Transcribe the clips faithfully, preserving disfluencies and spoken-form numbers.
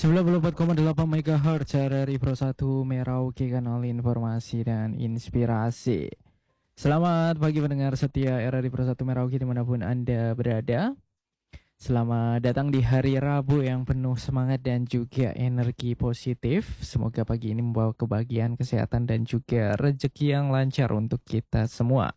sembilan puluh empat koma delapan megahertz R R I Pro satu Merauke, kanal informasi dan inspirasi. Selamat pagi pendengar setia R R I Pro satu Merauke dimanapun Anda berada. Selamat datang di hari Rabu yang penuh semangat dan juga energi positif. Semoga pagi ini membawa kebahagiaan, kesehatan dan juga rezeki yang lancar untuk kita semua.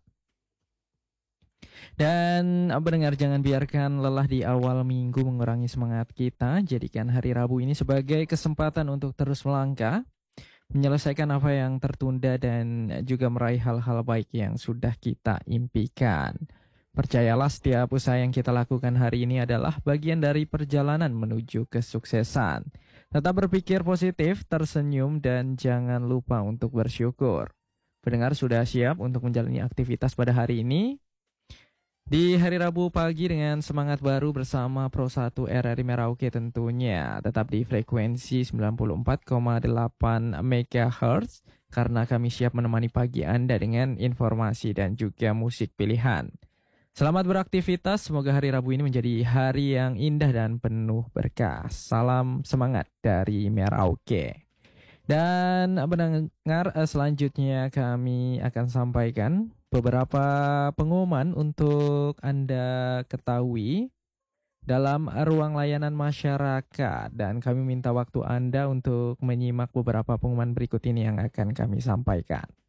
Dan pendengar, jangan biarkan lelah di awal minggu mengurangi semangat kita. Jadikan hari Rabu ini sebagai kesempatan untuk terus melangkah, menyelesaikan apa yang tertunda dan juga meraih hal-hal baik yang sudah kita impikan. Percayalah, setiap usaha yang kita lakukan hari ini adalah bagian dari perjalanan menuju kesuksesan. Tetap berpikir positif, tersenyum, dan jangan lupa untuk bersyukur. Pendengar sudah siap untuk menjalani aktivitas pada hari ini? Di hari Rabu pagi dengan semangat baru bersama Pro satu R R I Merauke tentunya. Tetap di frekuensi sembilan puluh empat koma delapan megahertz karena kami siap menemani pagi Anda dengan informasi dan juga musik pilihan. Selamat beraktivitas, semoga hari Rabu ini menjadi hari yang indah dan penuh berkah. Salam semangat dari Merauke. Dan pendengar, selanjutnya kami akan sampaikan beberapa pengumuman untuk Anda ketahui dalam ruang layanan masyarakat. Dan kami minta waktu Anda untuk menyimak beberapa pengumuman berikut ini yang akan kami sampaikan.